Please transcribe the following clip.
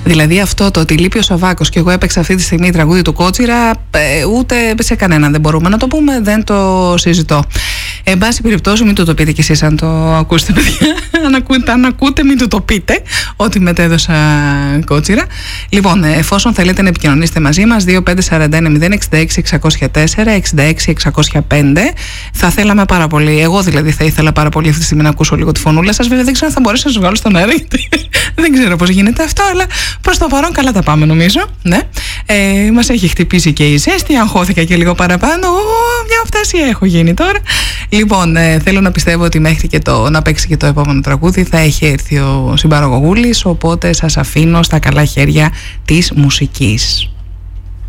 Δηλαδή αυτό το ότι λείπει ο Σαββάκος και εγώ έπαιξα αυτή τη στιγμή τραγούδι του Κότσιρα, ούτε σε κανέναν δεν μπορούμε να το πούμε, δεν το συζητώ. Εν πάση περιπτώσει, μην το πείτε κι εσείς αν το ακούσετε, παιδιά. Αν ακούτε, μην το πείτε ότι μετέδωσα Κότσιρα. Λοιπόν, εφόσον θέλετε να επικοινωνήσετε μαζί μας, 2541-066-604, 66-605, θα θέλαμε πάρα πολύ. Εγώ δηλαδή θα ήθελα πάρα πολύ αυτή τη στιγμή να ακούσω λίγο τη φωνούλα σας. Βέβαια, δεν ξέρω αν θα μπορέσω να σας βγάλω στον αέρα. Δεν ξέρω πώς γίνεται αυτό, αλλά προς το παρόν καλά τα πάμε, νομίζω. Ναι. Μας έχει χτυπήσει και η ζέστη, αγχώθηκα και λίγο παραπάνω. Μια φτάση έχω γίνει τώρα. Λοιπόν, θέλω να πιστεύω ότι μέχρι και να παίξει και το επόμενο τραγούδι θα έχει έρθει ο συμπαραγωγούλης, οπότε σας αφήνω στα καλά χέρια της μουσικής.